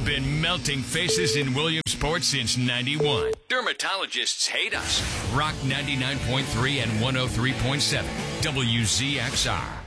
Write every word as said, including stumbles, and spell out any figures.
We've been melting faces in Williamsport since ninety-one. Dermatologists hate us. Rock ninety-nine point three and one oh three point seven. W Z X R.